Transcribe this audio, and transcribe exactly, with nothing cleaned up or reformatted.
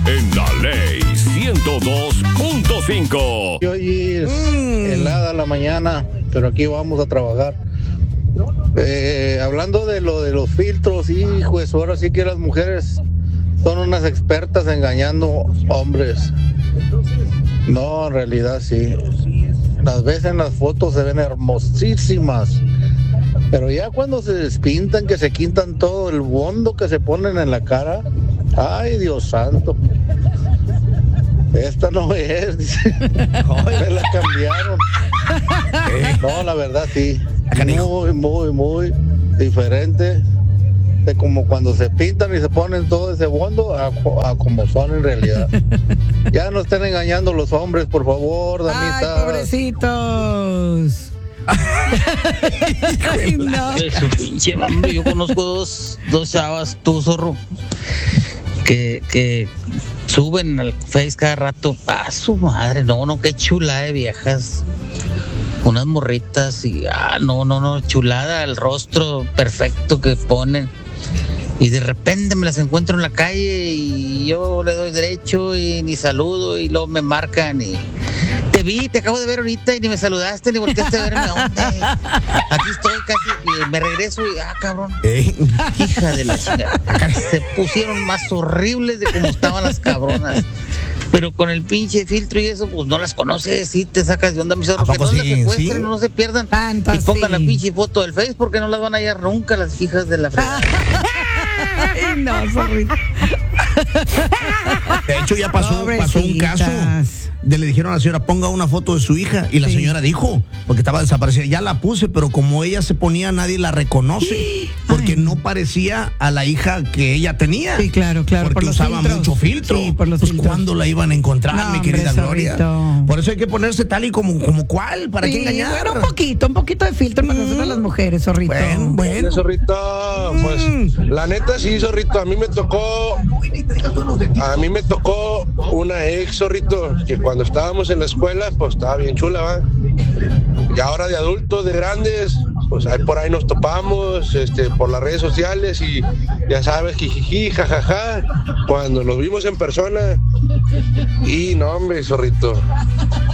en La Ley ciento dos punto cinco. Hoy es mm. helada la mañana, pero aquí vamos a trabajar. Eh, hablando de lo de los filtros, hijo, eso ahora sí que las mujeres son unas expertas engañando hombres. No, en realidad sí. Las ves en las fotos, se ven hermosísimas. Pero ya cuando se despintan, que se quitan todo el bondo que se ponen en la cara, ay, Dios santo. Esta no es, dice. Me la cambiaron. No, la verdad sí. Muy, muy, muy diferente de como cuando se pintan y se ponen todo ese bondo a, a como son en realidad. Ya no estén engañando los hombres, por favor, damitas. Ay, pobrecitos. Ay, no. Eso, pinche, hombre, yo conozco dos, dos chavas, tú, zorro, que, que suben al Face cada rato. ¡Ah, su madre! No, no, qué chula de viejas. Unas morritas y, ah, no, no, no, chulada, el rostro perfecto que ponen. Y de repente me las encuentro en la calle y yo le doy derecho y ni saludo y luego me marcan y te vi, te acabo de ver ahorita y ni me saludaste ni volteaste a verme. ¿Dónde? Aquí estoy casi y me regreso y ah, cabrón. ¿Eh? Hija de la chingada. Se pusieron más horribles de como estaban las cabronas. Pero con el pinche filtro y eso, pues no las conoces, sí te sacas de onda, mis amigos, que no sí, las secuestren, ¿sí? No se pierdan. Tanto y pongan sí. La pinche foto del Face porque no las van a hallar nunca las hijas de la fregada. Ay, no, sorry. De hecho, ya pasó, pasó un caso. De, le dijeron a la señora, ponga una foto de su hija. Y la sí. señora dijo, porque estaba desaparecida, ya la puse, pero como ella se ponía, nadie la reconoce. Porque Ay. no parecía a la hija que ella tenía. Sí, claro, claro. Porque por usaba filtros. mucho filtro. Sí, por los pues filtros. ¿Cuándo la iban a encontrar, no, mi querida hombre, Gloria? Zorrito. Por eso hay que ponerse tal y como, como cuál, ¿para sí, qué engañar? Bueno, un poquito, un poquito de filtro mm. para nosotros las mujeres, Zorrito. Bueno, bueno. Zorrito, pues, mm. la neta sí, Zorrito, a mí me tocó, a mí me tocó una ex, Zorrito, que cuando estábamos en la escuela, pues estaba bien chula, ¿va? Y ahora de adultos, de grandes, pues ahí por ahí nos topamos, este, por las redes sociales y ya sabes, jijiji, jajaja, cuando nos vimos en persona, y no, hombre, Zorrito,